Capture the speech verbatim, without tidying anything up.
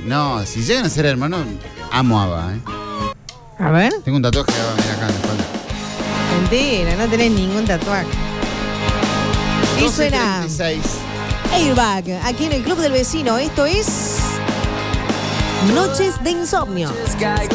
No, si llegan a ser hermanos, amo a Ava, ¿eh? A ver. Tengo un tatuaje de Ava, mira acá en la espalda. Mentira, no tenés ningún tatuaje. Y suena doce treinta y seis. Airbag, aquí en el Club del Vecino. Esto es Noches de Insomnio.